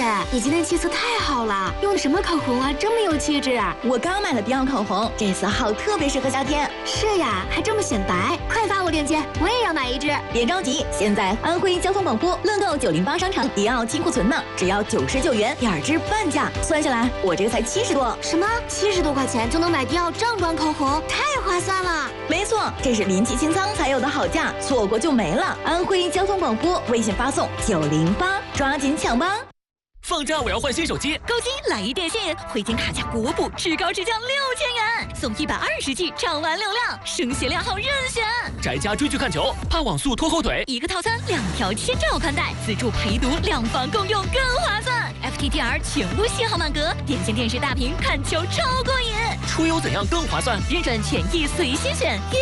你今天气色太好了，用的什么口红啊？这么有气质。 我刚买了迪奥口红，这色号特别适合夏天。 是呀，还这么显白，快发我链接，我也要买一支。 别着急，现在安徽交通广播乐购908商场迪奥金库存呢，只要99元，2支半价，算下来我这个才70多。 什么？70多块钱就能买迪奥正装口红，太划算了！ 没错，这是临期清仓才有的好价，错过就没了。安徽交通广播微信发送908，抓紧抢吧！ 放假我要换新手机， 高金莱伊电信回金卡价国补，至高至降6000元，送120G 畅玩流量，声协量号任选。 宅家追剧看球，怕网速拖后腿， 一个套餐2条千兆宽带，自助陪读，2房共用更划算。FTTR 全部信号满格，点线电视大屏看球超过瘾。 出游怎样更划算？ 认准权益随心选。